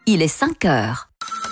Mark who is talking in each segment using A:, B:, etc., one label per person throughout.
A: il est 5 heures.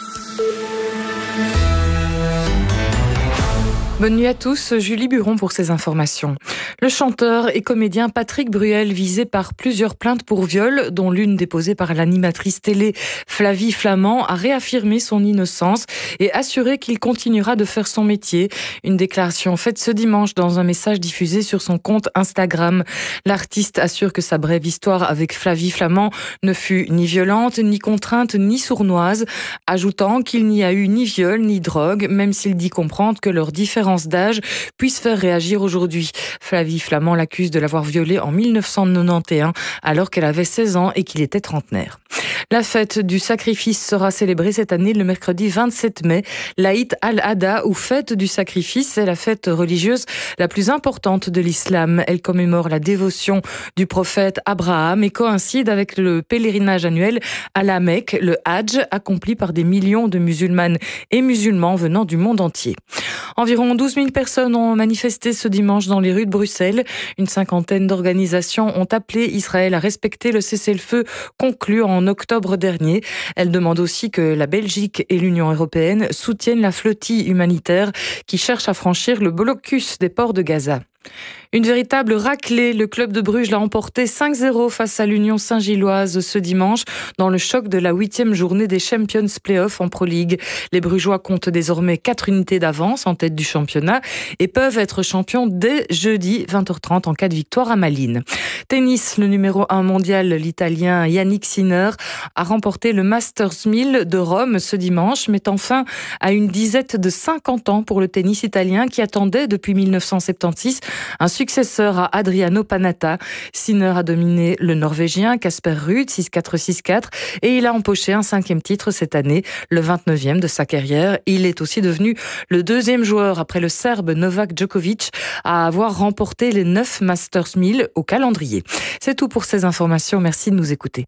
B: Bonne nuit à tous, Julie Buron pour ces informations. Le chanteur et comédien Patrick Bruel, visé par plusieurs plaintes pour viol, dont l'une déposée par l'animatrice télé Flavie Flament, a réaffirmé son innocence et assuré qu'il continuera de faire son métier. Une déclaration faite ce dimanche dans un message diffusé sur son compte Instagram. L'artiste assure que sa brève histoire avec Flavie Flament ne fut ni violente, ni contrainte, ni sournoise, ajoutant qu'il n'y a eu ni viol, ni drogue, même s'il dit comprendre que leurs différences d'âge puissent faire réagir aujourd'hui. Flavie Flament l'accuse de l'avoir violée en 1991 alors qu'elle avait 16 ans et qu'il était trentenaire. La fête du sacrifice sera célébrée cette année le mercredi 27 mai. L'Aïd al-Adha, ou fête du sacrifice, est la fête religieuse la plus importante de l'islam. Elle commémore la dévotion du prophète Abraham et coïncide avec le pèlerinage annuel à la Mecque, le Hajj, accompli par des millions de musulmanes et musulmans venant du monde entier. Environ 12 000 personnes ont manifesté ce dimanche dans les rues de Bruxelles. Une cinquantaine d'organisations ont appelé Israël à respecter le cessez-le-feu conclu en octobre dernier. Elles demandent aussi que la Belgique et l'Union européenne soutiennent la flottille humanitaire qui cherche à franchir le blocus des ports de Gaza. Une véritable raclée, le club de Bruges l'a emporté 5-0 face à l'Union Saint-Gilloise ce dimanche dans le choc de la 8e journée des Champions Playoffs en Pro League. Les Brugeois comptent désormais 4 unités d'avance en tête du championnat et peuvent être champions dès jeudi 20h30 en cas de victoire à Malines. Tennis, le numéro 1 mondial, l'Italien Yannick Sinner, a remporté le Masters 1000 de Rome ce dimanche, mettant fin à une disette de 50 ans pour le tennis italien qui attendait depuis 1976 un successeur à Adriano Panatta. Sinner a dominé le Norvégien Casper Ruud 6-4, 6-4 et il a empoché un 5e titre cette année, le 29e de sa carrière. Il est aussi devenu le 2e joueur après le Serbe Novak Djokovic à avoir remporté les 9 Masters 1000 au calendrier. C'est tout pour ces informations. Merci de nous écouter.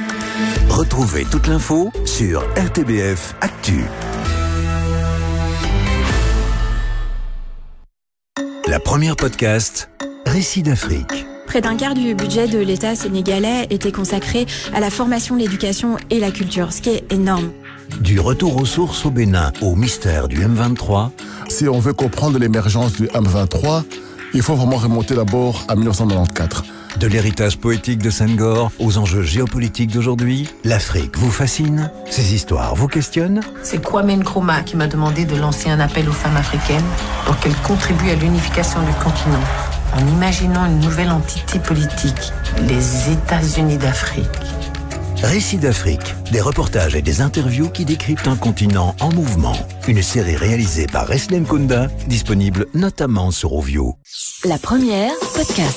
C: Retrouvez toute l'info sur RTBF Actu. La première podcast, Récits d'Afrique.
D: Près d'un quart du budget de l'État sénégalais était consacré à la formation, l'éducation et la culture, ce qui est énorme.
C: Du retour aux sources au Bénin au mystère du M23.
E: Si on veut comprendre l'émergence du M23, il faut vraiment remonter d'abord à 1994.
C: De l'héritage poétique de Senghor aux enjeux géopolitiques d'aujourd'hui, l'Afrique vous fascine? Ces histoires vous questionnent?
F: C'est Kwame Nkrumah qui m'a demandé de lancer un appel aux femmes africaines pour qu'elles contribuent à l'unification du continent, en imaginant une nouvelle entité politique, les États-Unis d'Afrique.
C: Récits d'Afrique, des reportages et des interviews qui décryptent un continent en mouvement. Une série réalisée par Reslen Kunda, disponible notamment sur Ovio.
A: La première, podcast.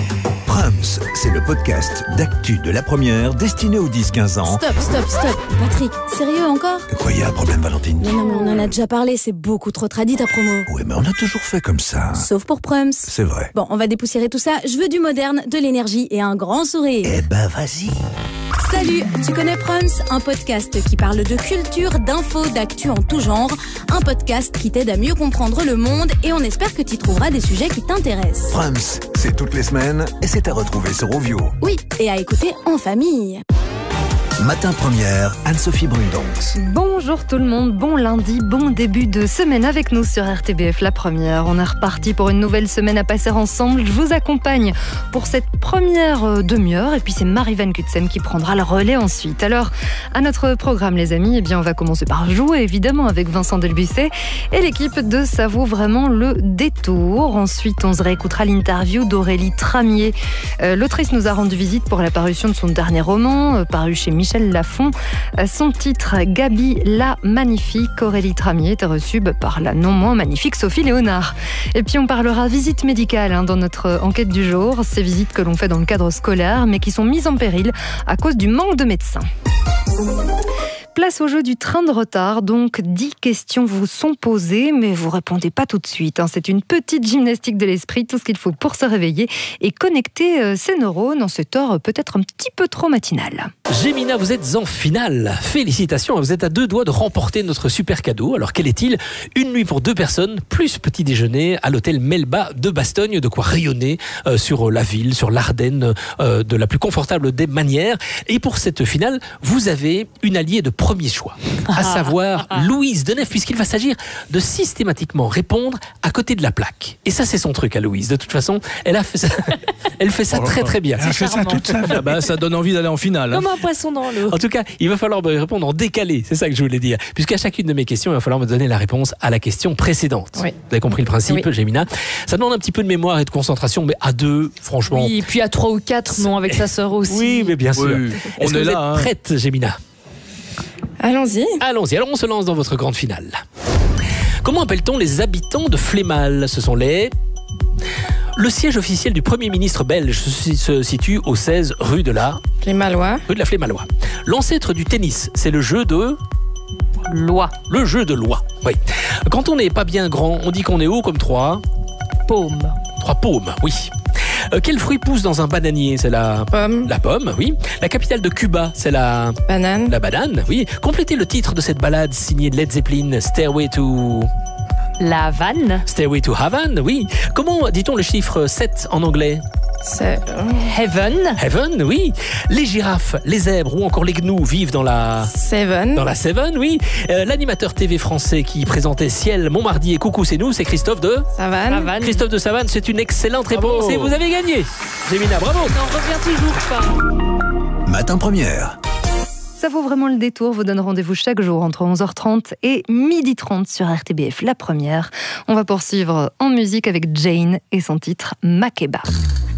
C: Prums, c'est le podcast d'actu de La Première destiné aux 10-15 ans.
D: Stop. Patrick, sérieux encore?
C: Quoi, y a un problème, Valentine?
D: Non, mais on en a déjà parlé, c'est beaucoup trop tradit ta promo.
C: Oui, mais on a toujours fait comme ça.
D: Sauf pour Prums.
C: C'est vrai.
D: Bon, on va dépoussiérer tout ça. Je veux du moderne, de l'énergie et un grand sourire.
C: Eh ben, vas-y.
D: Salut, tu connais Prums? Un podcast qui parle de culture, d'infos, d'actu en tout genre. Un podcast qui t'aide à mieux comprendre le monde et on espère que tu trouveras des sujets qui t'intéressent.
C: Prums, c'est toutes les semaines et c'est à retrouver sur Ovio.
D: Oui, et à écouter en famille.
C: Matin Première, Anne-Sophie Brundonx.
G: Bonjour tout le monde, bon lundi, bon début de semaine avec nous sur RTBF La Première. On est reparti pour une nouvelle semaine à passer ensemble. Je vous accompagne pour cette première demi-heure et puis c'est Marie-Van Kutsen qui prendra le relais ensuite. Alors, à notre programme les amis, eh bien on va commencer par jouer évidemment avec Vincent Delbussé et l'équipe de Ça vaut vraiment le détour. Ensuite, on se réécoutera l'interview d'Aurélie Tramier. L'autrice nous a rendu visite pour la parution de son dernier roman, paru chez Michel Lafon. Son titre, Gabi la Magnifique. Aurélie Tramier était reçue par la non moins magnifique Sophie Léonard. Et puis on parlera visite médicale dans notre enquête du jour. Ces visites que l'on fait dans le cadre scolaire mais qui sont mises en péril à cause du manque de médecins. Place au jeu du train de retard. Donc 10 questions vous sont posées, mais vous répondez pas tout de suite. C'est une petite gymnastique de l'esprit, tout ce qu'il faut pour se réveiller et connecter ses neurones en cette heure peut-être un petit peu trop matinale.
H: Gémina, vous êtes en finale. Félicitations, vous êtes à 2 doigts de remporter notre super cadeau. Alors quel est-il? Une nuit pour 2 personnes, plus petit déjeuner à l'hôtel Melba de Bastogne, de quoi rayonner sur la ville, sur l'Ardenne, de la plus confortable des manières. Et pour cette finale, vous avez une alliée de premier choix, à savoir Louise Denef, puisqu'il va s'agir de systématiquement répondre à côté de la plaque. Et ça, c'est son truc à Louise. De toute façon, elle fait ça très très bien.
I: Elle fait ça toute sa vie. Ça donne envie d'aller en finale.
J: Comme un poisson dans l'eau.
H: En tout cas, il va falloir me répondre en décalé, c'est ça que je voulais dire. Puisqu'à chacune de mes questions, il va falloir me donner la réponse à la question précédente.
J: Oui.
H: Vous avez compris le principe, Gémina. Ça demande un petit peu de mémoire et de concentration, mais à 2, franchement...
J: Oui, puis à 3 ou 4, non, avec sa sœur aussi.
H: Oui, mais bien sûr.
I: Oui.
H: Est-ce que vous êtes prête, Gémina?
J: Allons-y.
H: Allons-y, alors on se lance dans votre grande finale. Comment appelle-t-on les habitants de Flémal? Ce sont les... Le siège officiel du Premier ministre belge se situe au 16 rue de la...
J: Flémalois.
H: Rue de la Flémalois. L'ancêtre du tennis, c'est le jeu de...
J: Loi.
H: Le jeu de loi, oui. Quand on n'est pas bien grand, on dit qu'on est haut comme 3
J: paumes.
H: 3 paumes, oui. Quel fruit pousse dans un bananier? C'est la...
J: Pomme.
H: La pomme, oui. La capitale de Cuba, c'est la...
J: Banane.
H: La banane, oui. Complétez le titre de cette ballade signée de Led Zeppelin, Stairway to...
J: La Havane.
H: Stairway to Havane, oui. Comment dit-on le chiffre 7 en anglais?
J: C'est Heaven.
H: Heaven, oui. Les girafes, les zèbres ou encore les gnous vivent dans la...
J: Seven.
H: Dans la Seven, oui. L'animateur TV français qui présentait Ciel, Montmardi et Coucou c'est nous, c'est Christophe de...
J: Savane.
H: Christophe de Savane, c'est une excellente réponse.
I: Bravo.
H: Et vous avez gagné. Gémina, bravo.
J: On n'en revient toujours pas.
C: Matin première.
G: Ça vaut vraiment le détour, vous donne rendez-vous chaque jour entre 11h30 et 12h30 sur RTBF, la première. On va poursuivre en musique avec Jane et son titre Makeba.